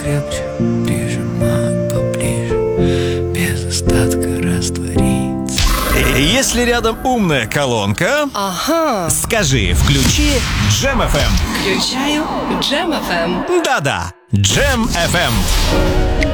крепче, прижимай поближе, без остатка раствориться. Если рядом умная колонка, Ага. скажи «включи Джем FM». Включаю Джем FM. Да-да, Джем FM.